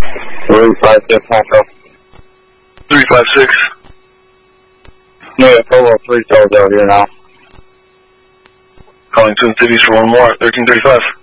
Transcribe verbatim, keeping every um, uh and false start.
three five six, Honcho. three five six. Yeah, Polo three Toes out here now. Calling Twin Cities for one more, thirteen thirty-five.